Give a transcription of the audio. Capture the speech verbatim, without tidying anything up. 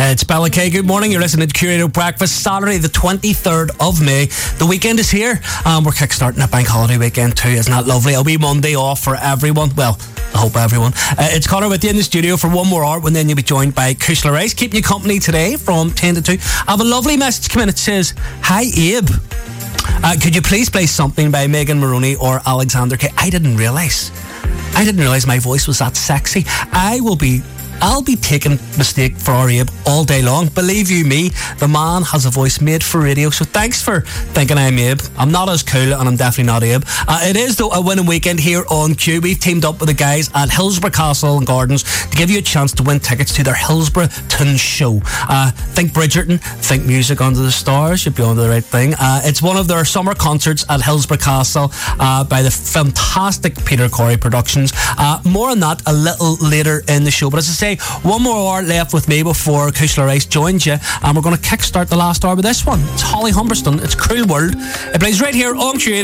Uh, it's Bella K. Good morning. You're listening to Curator Breakfast. Saturday, the twenty-third of May. The weekend is here. Um, we're kickstarting a bank holiday weekend too. Isn't that lovely? It'll be Monday off for everyone. Well, I hope everyone. Uh, it's Connor with you in the studio for one more hour, and then you'll be joined by Kushla Rice. Keeping you company today from ten to two. I have a lovely message come in. It says, "Hi, Abe. Uh, could you please play something by Megan Maroney or Alexander K?" I didn't realise. I didn't realise my voice was that sexy. I will be... I'll be taking mistake for our Abe all day long. Believe you me, the man has a voice made for radio. So thanks for thinking I'm Abe. I'm not as cool, and I'm definitely not Abe. Uh, it is, though, a winning weekend here on Q. We've teamed up with the guys at Hillsborough Castle and Gardens to give you a chance to win tickets to their Hillsborough Toon Show. Uh, think Bridgerton, think Music Under the Stars. You'd be on to the right thing. Uh, it's one of their summer concerts at Hillsborough Castle uh, by the fantastic Peter Corey Productions. Uh, more on that a little later in the show. But as I say, one more hour left with me before Kushla Rice joins you, and we're going to kickstart the last hour with this one. It's Holly Humberston. It's Cruel World. It plays right here on Q.